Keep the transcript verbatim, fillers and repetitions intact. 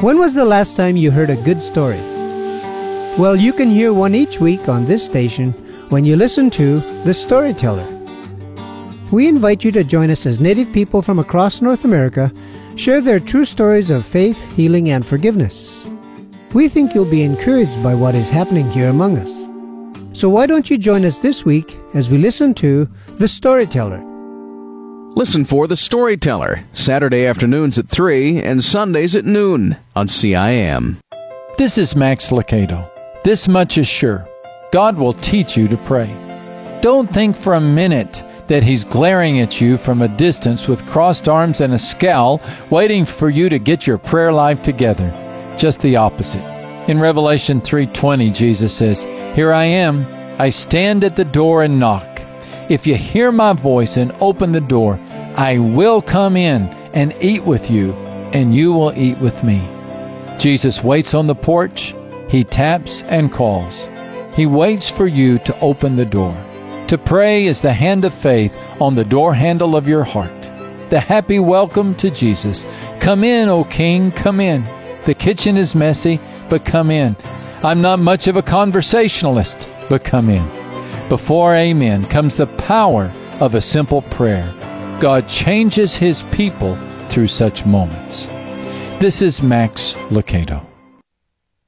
When was the last time you heard a good story? Well, you can hear one each week on this station when you listen to The Storyteller. We invite you to join us as Native people from across North America share their true stories of faith, healing, and forgiveness. We think you'll be encouraged by what is happening here among us. So why don't you join us this week as we listen to The Storyteller? Listen for The Storyteller, Saturday afternoons at three and Sundays at noon on C I M. This is Max Lucado. This much is sure. God will teach you to pray. Don't think for a minute that He's glaring at you from a distance with crossed arms and a scowl, waiting for you to get your prayer life together. Just the opposite. In Revelation three twenty, Jesus says, "Here I am. I stand at the door and knock. If you hear my voice and open the door, I will come in and eat with you, and you will eat with me." Jesus waits on the porch. He taps and calls. He waits for you to open the door. To pray is the hand of faith on the door handle of your heart. The happy welcome to Jesus. Come in, O King, come in. The kitchen is messy, but come in. I'm not much of a conversationalist, but come in. Before amen comes the power of a simple prayer. God changes His people through such moments. This is Max Lucado.